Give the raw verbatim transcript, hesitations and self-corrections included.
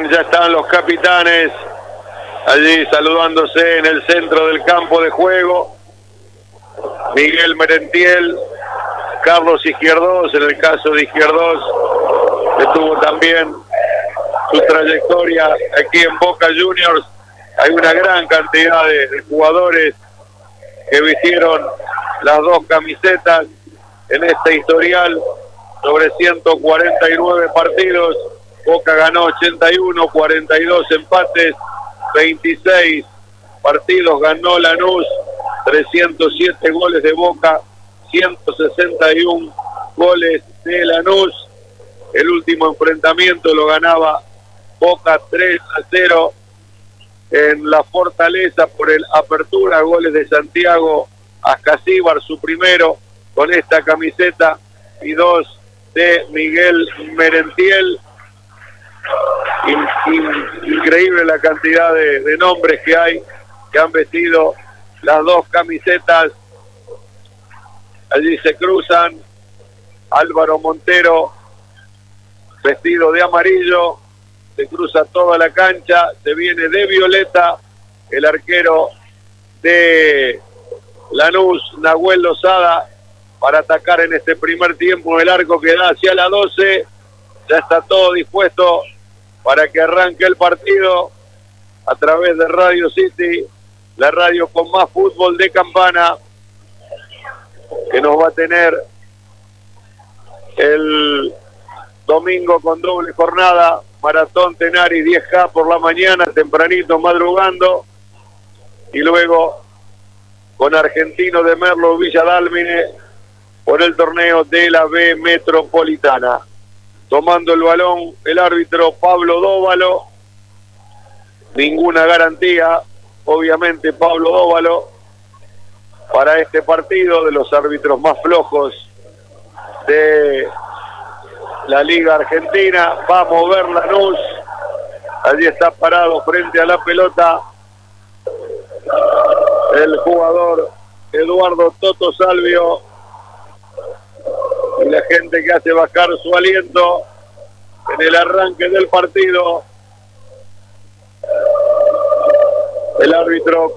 Bien, ya están los capitanes allí saludándose en el centro del campo de juego. Miguel Merentiel, Carlos Izquierdos, en el caso de Izquierdos, que tuvo también su trayectoria aquí en Boca Juniors. Hay una gran cantidad de, de jugadores que vistieron las dos camisetas en este historial sobre ciento cuarenta y nueve partidos. Boca ganó ochenta y uno, cuarenta y dos empates, veintiséis partidos ganó Lanús, trescientos siete goles de Boca, ciento sesenta y uno goles de Lanús. El último enfrentamiento lo ganaba Boca tres a cero en la Fortaleza por el Apertura, goles de Santiago Ascasíbar, su primero con esta camiseta, y dos de Miguel Merentiel. In, in, increíble la cantidad de, de nombres que hay que han vestido las dos camisetas. Allí se cruzan Álvaro Montero vestido de amarillo, se cruza toda la cancha, se viene de violeta el arquero de Lanús, Nahuel Lozada, para atacar en este primer tiempo el arco que da hacia la doce. Ya está todo dispuesto para que arranque el partido a través de Radio City, la radio con más fútbol de Campana, que nos va a tener el domingo con doble jornada, Maratón Tenaris diez K por la mañana, tempranito madrugando, y luego con Argentino de Merlo Villa Dálmine por el torneo de la B Metropolitana. Tomando el balón el árbitro Pablo Dóvalo, ninguna garantía, obviamente Pablo Dóvalo, para este partido, de los árbitros más flojos de la Liga Argentina. Va a mover Lanús, allí está parado frente a la pelota el jugador Eduardo Toto Salvio, y la gente que hace bajar su aliento en el arranque del partido. El árbitro